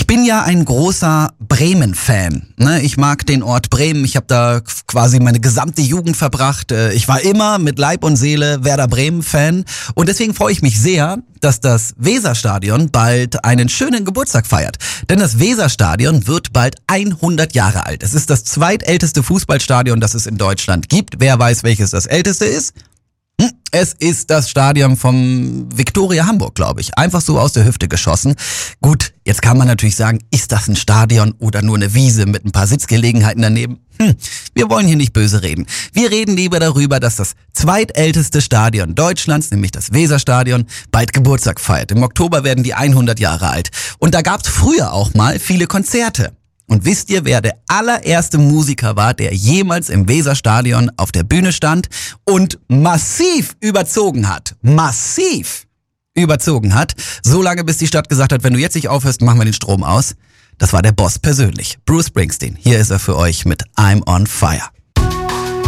Ich bin ja ein großer Bremen-Fan. Ich mag den Ort Bremen. Ich habe da quasi meine gesamte Jugend verbracht. Ich war immer mit Leib und Seele Werder Bremen-Fan. Und deswegen freue ich mich sehr, dass das Weserstadion bald einen schönen Geburtstag feiert. Denn das Weserstadion wird bald 100 Jahre alt. Es ist das zweitälteste Fußballstadion, das es in Deutschland gibt. Wer weiß, welches das älteste ist? Es ist das Stadion vom Viktoria Hamburg, glaube ich. Einfach so aus der Hüfte geschossen. Gut, jetzt kann man natürlich sagen, ist das ein Stadion oder nur eine Wiese mit ein paar Sitzgelegenheiten daneben? Wir wollen hier nicht böse reden. Wir reden lieber darüber, dass das zweitälteste Stadion Deutschlands, nämlich das Weserstadion, bald Geburtstag feiert. Im Oktober werden die 100 Jahre alt. Und da gab es früher auch mal viele Konzerte. Und wisst ihr, wer der allererste Musiker war, der jemals im Weserstadion auf der Bühne stand und massiv überzogen hat? Massiv überzogen hat. So lange, bis die Stadt gesagt hat, wenn du jetzt nicht aufhörst, machen wir den Strom aus. Das war der Boss persönlich, Bruce Springsteen. Hier ist er für euch mit I'm on Fire.